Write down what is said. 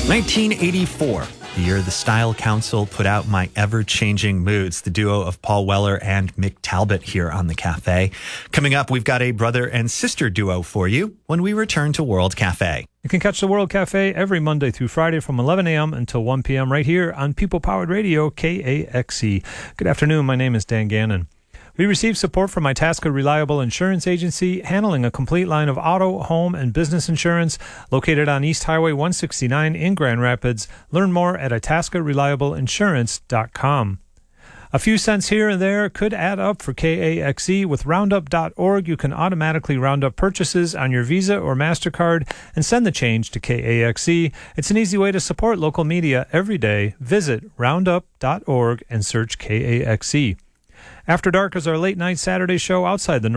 1984, the year the Style Council put out My Ever-Changing Moods, the duo of Paul Weller and Mick Talbot here on the Cafe. Coming up, we've got a brother and sister duo for you when we return to World Cafe. You can catch the World Cafe every Monday through Friday from 11 a.m. until 1 p.m. right here on People-Powered Radio, KAXE. Good afternoon. My name is Dan Gannon. We receive support from Itasca Reliable Insurance Agency, handling a complete line of auto, home, and business insurance, located on East Highway 169 in Grand Rapids. Learn more at itascareliableinsurance.com. A few cents here and there could add up for KAXE. With Roundup.org, you can automatically round up purchases on your Visa or MasterCard and send the change to KAXE. It's an easy way to support local media every day. Visit Roundup.org and search KAXE. After Dark is our late-night Saturday show outside the